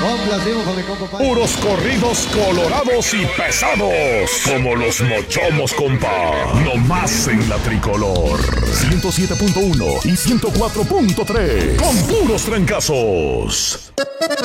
Complacimos con mi compa. Puros corridos colorados y pesados, como los mochomos, compa. No más en la tricolor. 107.1 y 104.3, con puros trancazos.